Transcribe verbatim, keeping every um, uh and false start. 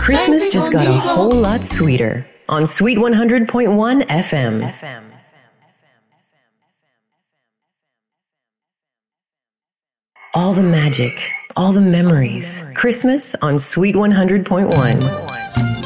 Christmas just got a whole lot sweeter on Sweet one hundred point one F M. All the magic, all the memories. Christmas on Sweet one hundred point one.